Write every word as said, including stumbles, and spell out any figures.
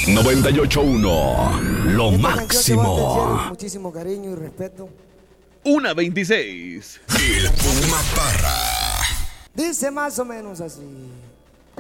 noventa y ocho punto uno, lo Esta máximo. canción con muchísimo cariño y respeto. Una veintiséis. El Puma Parra. Dice más o menos así.